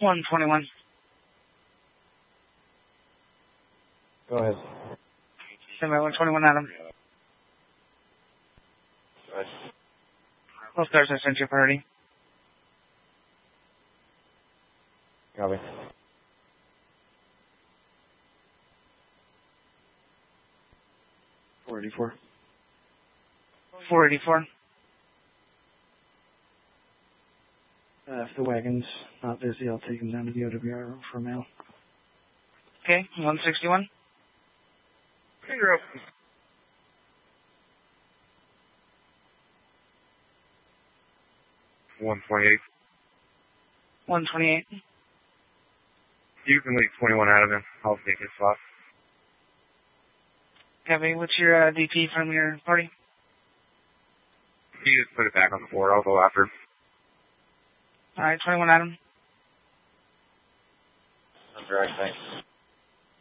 121. Go ahead. Stand by 121, Adam. Go ahead. Both cars I sent you priority. Copy. $484. 484. If the wagon's not busy, I'll take him down to the OWR for mail. Okay, 161. Finger up. 128. 128. You can leave 21 out of him. I'll take his spot. Copy. What's your DP from your party? You just put it back on the board. I'll go after him. Alright, 21 Adam. I'm direct, thanks.